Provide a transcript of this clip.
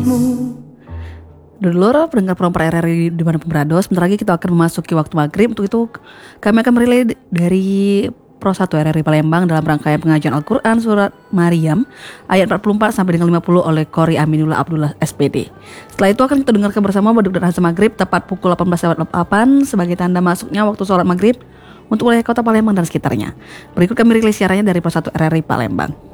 menebusmu. Dulur pendengar program RRI dimanapun berada, sebentar lagi kita akan memasuki waktu maghrib. Untuk itu kami akan merelay dari Pro 1 RRI Palembang dalam rangkaian pengajian Al-Quran Surat Maryam ayat 44 sampai dengan 50 oleh Qori Aminullah Abdullah SPD. Setelah itu akan kita dengarkan bersama Baduk dan Azan Maghrib tepat pukul 18.08 sebagai tanda masuknya waktu sholat maghrib untuk wilayah kota Palembang dan sekitarnya. Berikut kami rilis siarannya dari Pro 1 RRI Palembang.